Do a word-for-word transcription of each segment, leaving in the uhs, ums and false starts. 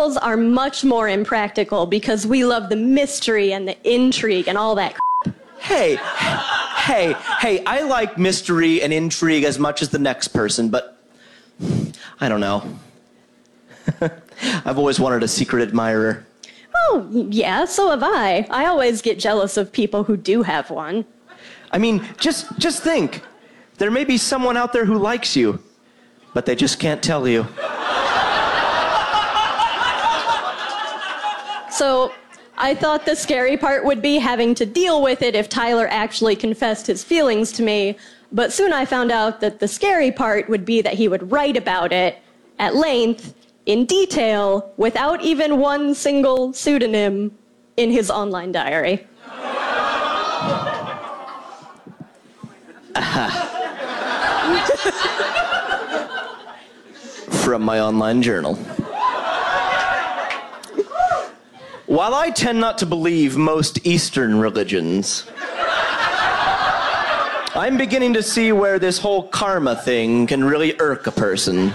girls are much more impractical because we love the mystery and the intrigue and all that crap. Hey, hey, hey, I like mystery and intrigue as much as the next person, but I don't know. I've always wanted a secret admirer. Oh, yeah, so have I. I always get jealous of people who do have one. I mean, just just think. There may be someone out there who likes you, but they just can't tell you. So, I thought the scary part would be having to deal with it if Tyler actually confessed his feelings to me, but soon I found out that the scary part would be that he would write about it at length, in detail, without even one single pseudonym in his online diary. From my online journal. While I tend not to believe most Eastern religions, I'm beginning to see where this whole karma thing can really irk a person.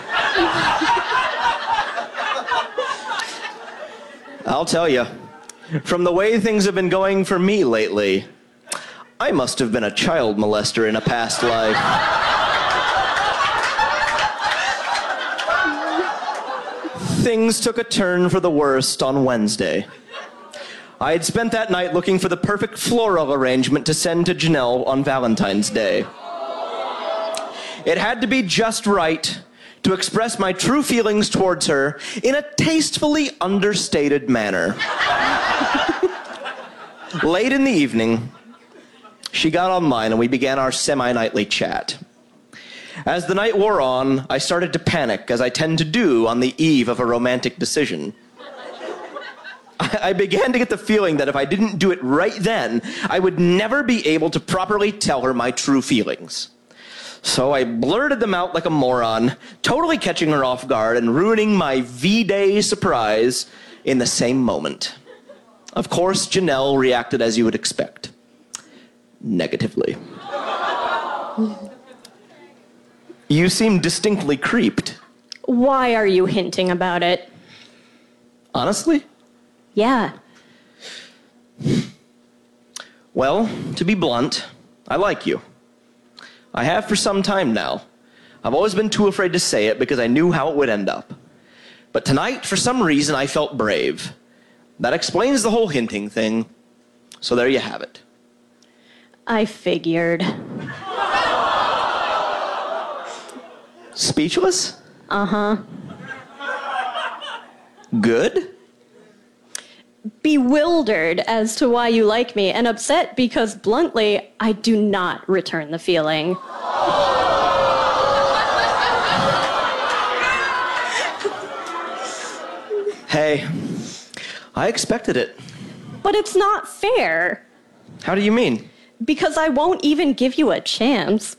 I'll tell you, from the way things have been going for me lately, I must have been a child molester in a past life. Things took a turn for the worst on Wednesday. I had spent that night looking for the perfect floral arrangement to send to Janelle on Valentine's Day. It had to be just right to express my true feelings towards her in a tastefully understated manner. Late in the evening, she got online and we began our semi-nightly chat. As the night wore on, I started to panic, as I tend to do on the eve of a romantic decision. I began to get the feeling that if I didn't do it right then, I would never be able to properly tell her my true feelings. So I blurted them out like a moron, totally catching her off guard and ruining my V-Day surprise in the same moment. Of course, Janelle reacted as you would expect. Negatively. You seem distinctly creeped. Why are you hinting about it? Honestly? Yeah. Well, to be blunt, I like you. I have for some time now. I've always been too afraid to say it because I knew how it would end up. But tonight, for some reason, I felt brave. That explains the whole hinting thing. So there you have it. I figured. Speechless? Uh-huh. Good? Bewildered as to why you like me, and upset because, bluntly, I do not return the feeling. Hey, I expected it. But it's not fair. How do you mean? Because I won't even give you a chance.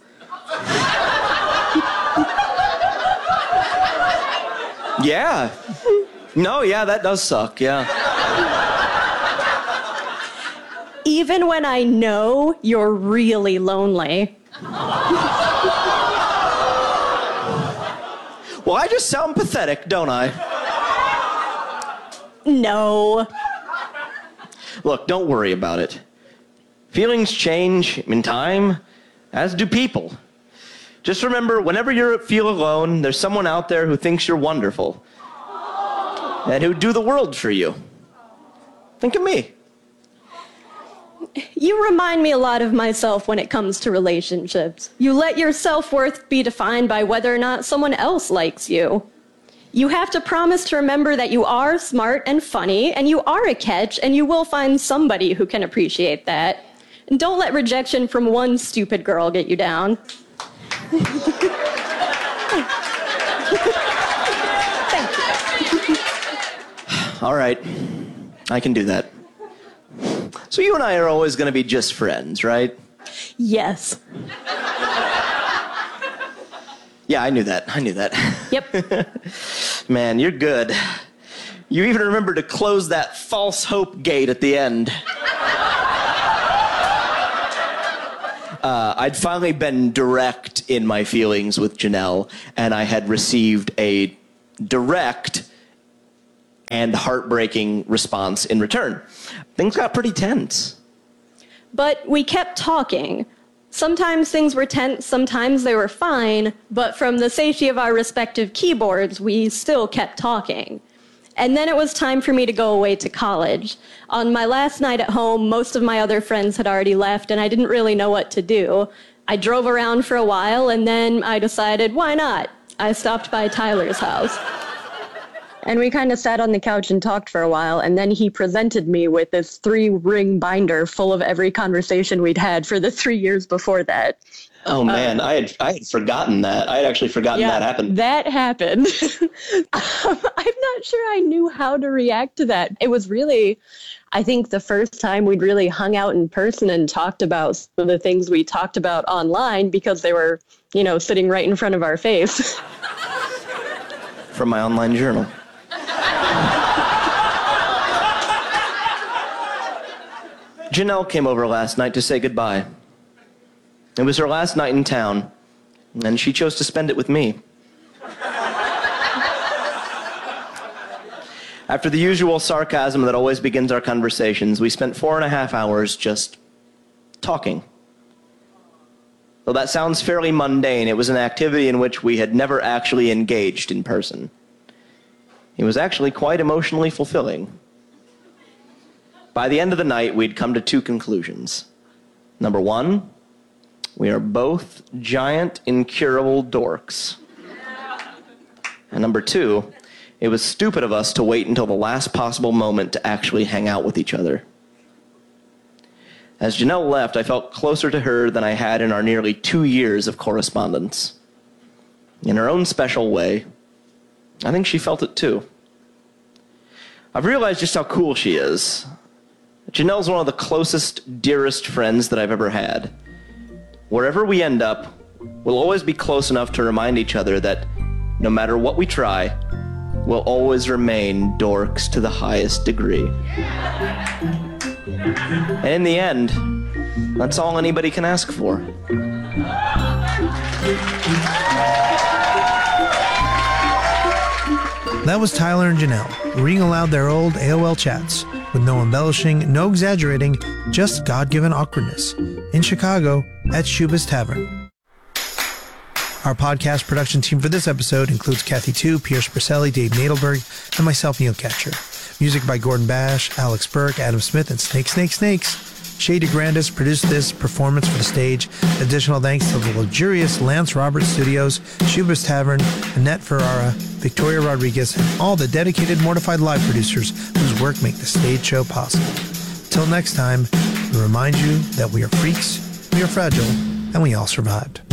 Yeah. No, yeah, that does suck, yeah. Even when I know you're really lonely. Well, I just sound pathetic, don't I? No. Look, don't worry about it. Feelings change in time, as do people. Just remember, whenever you feel alone, there's someone out there who thinks you're wonderful and who'd do the world for you. Think of me. You remind me a lot of myself when it comes to relationships. You let your self-worth be defined by whether or not someone else likes you. You have to promise to remember that you are smart and funny, and you are a catch, and you will find somebody who can appreciate that. And don't let rejection from one stupid girl get you down. Thank you. All right, I can do that. So you and I are always going to be just friends, right? Yes. Yeah, I knew that. I knew that. Yep. Man, you're good. You even remember to close that false hope gate at the end. Uh, I'd finally been direct in my feelings with Janelle, and I had received a direct and heartbreaking response in return. Things got pretty tense. But we kept talking. Sometimes things were tense, sometimes they were fine, but from the safety of our respective keyboards, we still kept talking. And then it was time for me to go away to college. On my last night at home, most of my other friends had already left, and I didn't really know what to do. I drove around for a while, and then I decided, why not? I stopped by Tyler's house. And we kind of sat on the couch and talked for a while, and then he presented me with this three-ring binder full of every conversation we'd had for the three years before that. Oh, man, uh, I had I had forgotten that. I had actually forgotten yeah, that happened. That happened. um, I'm not sure I knew how to react to that. It was really, I think, the first time we'd really hung out in person and talked about some of the things we talked about online because they were, you know, sitting right in front of our face. From my online journal. Janelle came over last night to say goodbye. It was her last night in town, and she chose to spend it with me. After the usual sarcasm that always begins our conversations, we spent four and a half hours just talking. Though that sounds fairly mundane, it was an activity in which we had never actually engaged in person. It was actually quite emotionally fulfilling. By the end of the night, we'd come to two conclusions. Number one, we are both giant, incurable dorks. And number two, it was stupid of us to wait until the last possible moment to actually hang out with each other. As Janelle left, I felt closer to her than I had in our nearly two years of correspondence. In her own special way, I think she felt it too. I've realized just how cool she is. Janelle's one of the closest, dearest friends that I've ever had. Wherever we end up, we'll always be close enough to remind each other that no matter what we try, we'll always remain dorks to the highest degree. And in the end, that's all anybody can ask for. That was Tyler and Janelle, reading aloud their old A O L chats, with no embellishing, no exaggerating, just God-given awkwardness, in Chicago at Shuba's Tavern. Our podcast production team for this episode includes Kathy Tu, Pierce Berselli, Dave Nadelberg, and myself, Neil Catcher. Music by Gordon Bash, Alex Burke, Adam Smith, and Snake Snake Snakes. Shay DeGrandis produced this performance for the stage. Additional thanks to the luxurious Lance Roberts Studios, Shuba's Tavern, Annette Ferrara, Victoria Rodriguez, and all the dedicated Mortified Live producers whose work make the stage show possible. Till next time, we remind you that we are freaks, we are fragile, and we all survived.